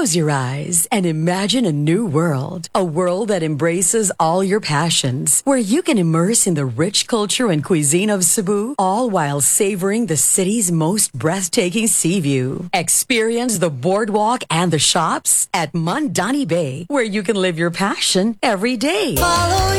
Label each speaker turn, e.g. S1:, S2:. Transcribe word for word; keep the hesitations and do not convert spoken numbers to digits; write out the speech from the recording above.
S1: Close your eyes and imagine a new world. A world that embraces all your passions, where you can immerse in the rich culture and cuisine of Cebu, all while savoring the city's most breathtaking sea view. Experience the boardwalk and the shops at Mandani Bay, where you can live your passion every day.
S2: Follow